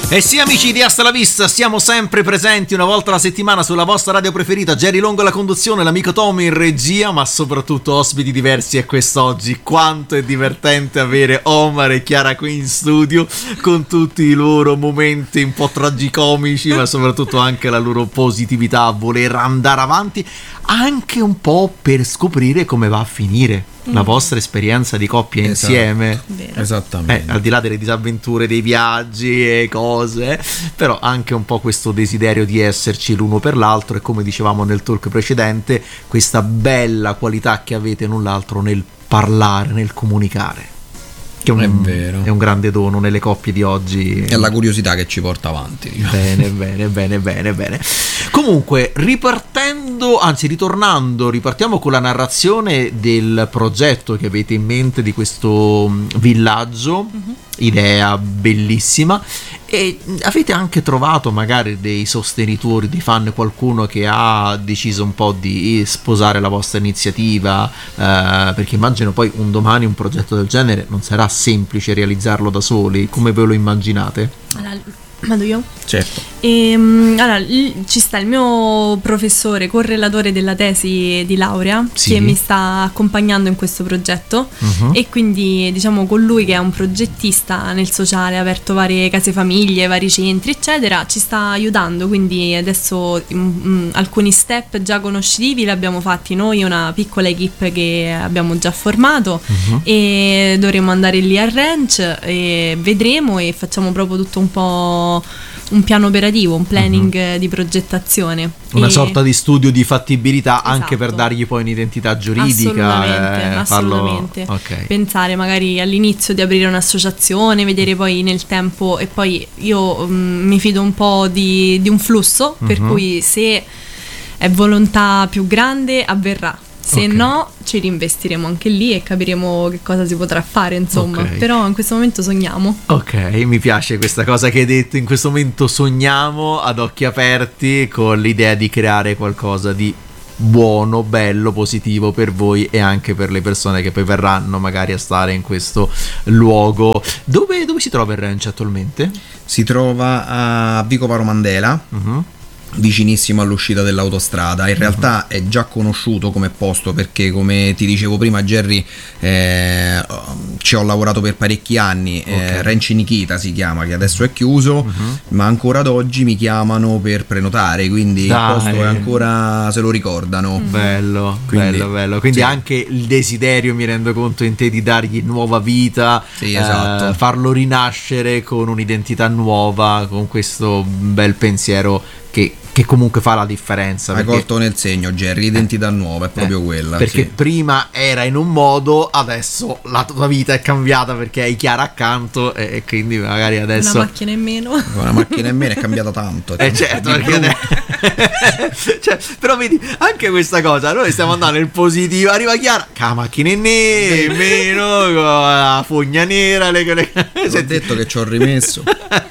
E sì, amici di Hasta la Vista, siamo sempre presenti una volta alla settimana sulla vostra radio preferita. Jerry Longo alla conduzione, l'amico Tommy in regia, ma soprattutto ospiti diversi. E quest'oggi quanto è divertente avere Omar e Chiara qui in studio, con tutti i loro momenti un po' tragicomici, ma soprattutto anche la loro positività a voler andare avanti, anche un po' per scoprire come va a finire la vostra esperienza di coppia insieme. Vero. Esattamente. Al di là delle disavventure, dei viaggi e cose, però anche un po' questo desiderio di esserci l'uno per l'altro, e come dicevamo nel talk precedente, questa bella qualità che avete l'un l'altro nel parlare, nel comunicare, che è vero, è un grande dono nelle coppie di oggi. È la curiosità che ci porta avanti, diciamo. Bene. Comunque, ripartiamo con la narrazione del progetto che avete in mente di questo villaggio. Idea bellissima. E avete anche trovato magari dei sostenitori, dei fan, qualcuno che ha deciso un po' di sposare la vostra iniziativa, perché immagino poi un domani un progetto del genere non sarà semplice realizzarlo da soli. Come ve lo immaginate? Allora, vado io? Certo. Allora, ci sta il mio professore, correlatore della tesi di laurea, sì, che mi sta accompagnando in questo progetto, e quindi diciamo con lui, che è un progettista nel sociale, ha aperto varie case famiglie, vari centri eccetera, ci sta aiutando. Quindi adesso alcuni step già conoscitivi li abbiamo fatti noi, una piccola equipe che abbiamo già formato, e dovremo andare lì al ranch e vedremo, e facciamo proprio tutto un po' un piano operativo, un planning di progettazione, una sorta di studio di fattibilità, anche per Esatto. dargli poi un'identità giuridica, assolutamente. Okay. Pensare magari all'inizio di aprire un'associazione, vedere poi nel tempo, e poi io mi fido un po' di un flusso, per cui se è volontà più grande avverrà. Se no, ci rinvestiremo anche lì e capiremo che cosa si potrà fare, insomma. Però in questo momento sogniamo. Ok, mi piace questa cosa che hai detto. In questo momento sogniamo ad occhi aperti, con l'idea di creare qualcosa di buono, bello, positivo per voi e anche per le persone che poi verranno magari a stare in questo luogo. Dove si trova il ranch attualmente? Si trova a Vico Paromandela, vicinissimo all'uscita dell'autostrada. In realtà è già conosciuto come posto, perché come ti dicevo prima, Jerry, ci ho lavorato per parecchi anni. Ranch Nikita si chiama, che adesso è chiuso, ma ancora ad oggi mi chiamano per prenotare, quindi il posto è ancora, se lo ricordano. Bello. Quindi sì, anche il desiderio, mi rendo conto, in te di dargli nuova vita, sì, esatto, farlo rinascere con un'identità nuova, con questo bel pensiero che comunque fa la differenza. Hai colto nel segno, Jerry, l'identità nuova è proprio quella. Perché sì, prima era in un modo, adesso la tua vita è cambiata perché hai Chiara accanto, e quindi magari adesso Una macchina in meno. Una macchina in meno è cambiata tanto. Certo, perché cioè, però vedi anche questa cosa, noi stiamo andando nel positivo, arriva Chiara, la macchina in meno, con la fogna nera, ho detto che ci ho rimesso.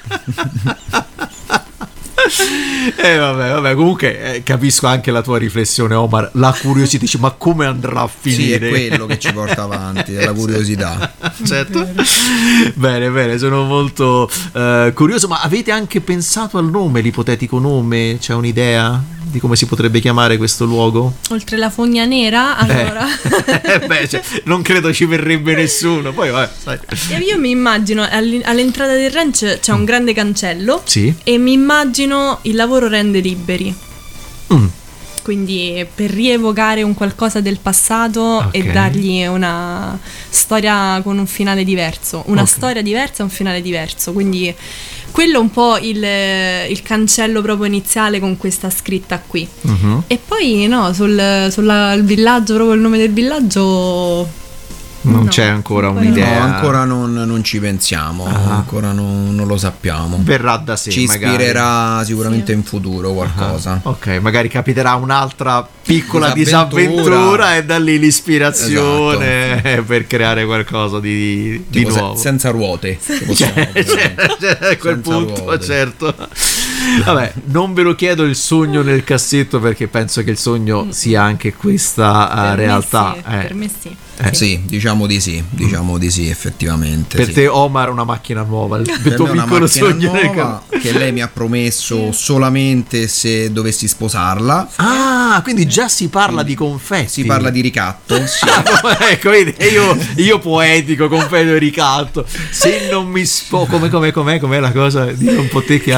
Vabbè, comunque capisco anche la tua riflessione, Omar, la curiosità, dici, ma come andrà a finire? Sì, è quello che ci porta avanti, è la curiosità. Certo. Bene, sono molto curioso. Ma avete anche pensato al nome, l'ipotetico nome? C'è un'idea di come si potrebbe chiamare questo luogo? Oltre la fogna nera, allora cioè, non credo ci verrebbe nessuno. Poi sai. Io mi immagino all'entrata del ranch c'è un grande cancello, sì, e mi immagino il lavoro rende liberi. Quindi per rievocare un qualcosa del passato e dargli una storia con un finale diverso, una storia diversa e un finale diverso. Quindi quello è un po' il cancello proprio iniziale, con questa scritta qui. E poi sul villaggio, proprio il nome del villaggio non c'è ancora un'idea. No, ancora non ci pensiamo, ancora non lo sappiamo. Verrà da sé, ci magari ispirerà sicuramente in futuro qualcosa. Magari capiterà un'altra piccola disavventura e da lì l'ispirazione, per creare qualcosa di nuovo, senza ruote, a quel punto ruote. Certo. Vabbè, non ve lo chiedo il sogno nel cassetto, perché penso che il sogno sia anche questa realtà. Per me sì. Sì, diciamo Diciamo di sì, effettivamente. Per sì. te Omar una macchina nuova, il Per tuo me è una piccolo macchina sogno nuova che lei mi ha promesso solamente se dovessi sposarla. Ah, quindi già si parla di confetti. Si parla di ricatto. Sì. Ecco, vedi, io poetico, confedo e ricatto. Se non mi com'è la cosa? Dillo un po' te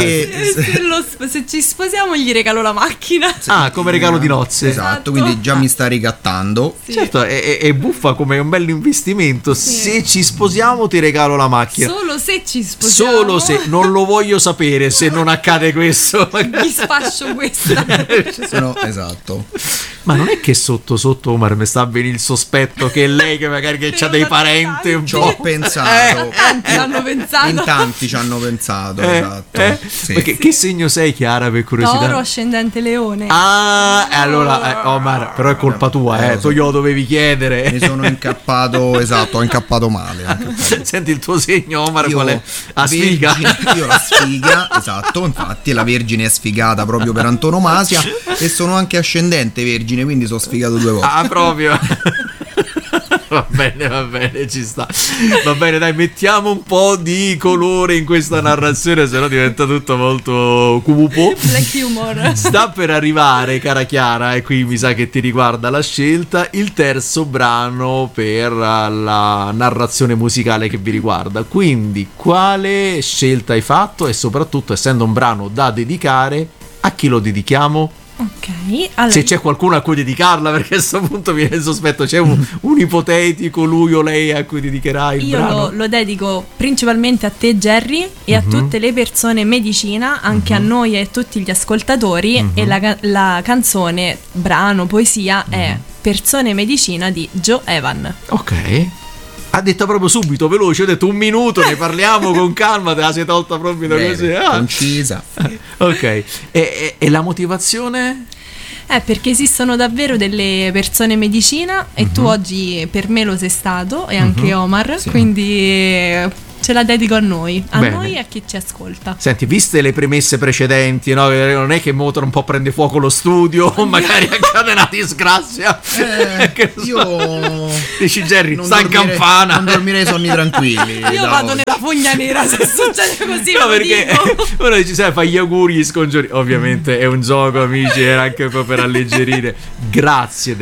Se ci sposiamo gli regalo la macchina. Ah, come regalo di nozze. Esatto, quindi già mi sta ricattando. Sì. Certo, è buffa come un bel investimento. Sì. Se ci sposiamo ti regalo la macchina. Solo se ci sposiamo. Solo se, non lo voglio sapere se non accade questo. Vi spaccio questa. Esatto. Ma non è che sotto Omar mi sta bene il sospetto che è lei che magari che c'ha dei parenti un Ci po'. ho pensato. Tanti hanno pensato. In tanti ci hanno pensato, esatto. Sì. Perché, che segno sei, Chiara, per curiosità? Toro ascendente leone. Ah, allora Omar, però è colpa tua, tu glielo dovevi chiedere. Mi sono incappato, esatto, ho incappato male. Senti il tuo segno, Omar, Io, qual è? La sfiga. Io la sfiga, esatto, infatti la Vergine è sfigata proprio per antonomasia e sono anche ascendente Vergine, quindi sono sfigato 2 volte. Ah, proprio. Va bene, ci sta. Va bene, dai, mettiamo un po' di colore in questa narrazione, sennò diventa tutto molto cupo. Black humor. Sta per arrivare, cara Chiara, e qui mi sa che ti riguarda la scelta, il terzo brano per la narrazione musicale che vi riguarda. Quindi, quale scelta hai fatto e soprattutto, essendo un brano da dedicare, a chi lo dedichiamo? Ok, allora, Se c'è qualcuno a cui dedicarla, perché a questo punto viene il sospetto, c'è un ipotetico lui o lei a cui dedicherai il brano? io lo dedico principalmente a te, Jerry, e a tutte le persone medicina, anche a noi e a tutti gli ascoltatori. E la canzone, brano, poesia è Persone Medicina di Joe Evan. Ok. Ha detto proprio subito, veloce, ho detto 1 minuto, ne parliamo con calma, te la sei tolta proprio da Breve, così. concisa. Ok, e la motivazione? Perché esistono davvero delle persone medicina e tu oggi per me lo sei stato e anche Omar, Sì. quindi ce la dedico a noi, Bene. noi e a chi ci ascolta. Senti, viste le premesse precedenti, no? Non è che Motor un po' prende fuoco lo studio o magari accade una disgrazia. Che non so. Io Dici Jerry, non sta in dormirei- campana. Non dormirei sonni tranquilli. Io vado nella fogna nera se succede così. No, ve lo perché dico. uno dice, sai, fa gli auguri, gli scongiuri. Ovviamente è un gioco, amici, era anche un po' per alleggerire. Grazie